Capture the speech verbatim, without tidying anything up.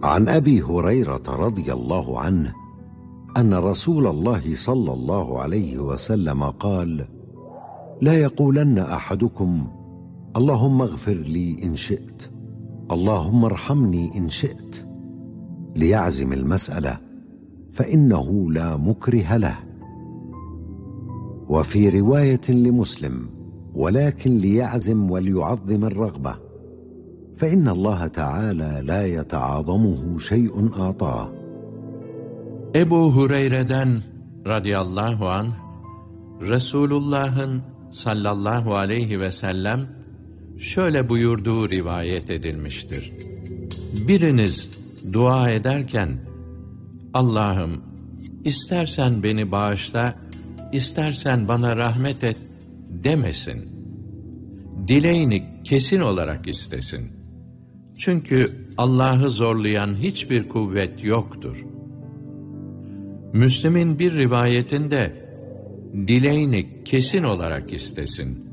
عن أبي هريرة رضي الله عنه أن رسول الله صلى الله عليه وسلم قال: لا يقولن أحدكم اللهم اغفر لي إن شئت، اللهم ارحمني إن شئت، ليعزم المسألة فإنه لا مكره له. وفي رواية لمسلم: ولكن ليعزم وليعظم الرغبة، فإن الله تعالى لا يتعاظمه شيء أعطاه. Ebu Hureyre'den radıyallahu anh, Resulullah'ın sallallahu aleyhi ve sellem şöyle buyurduğu rivayet edilmiştir. Biriniz dua ederken, Allah'ım istersen beni bağışla, istersen bana rahmet et demesin. Dileğini kesin olarak istesin. Çünkü Allah'ı zorlayan hiçbir kuvvet yoktur. Müslim'in bir rivayetinde dileğini kesin olarak istesin.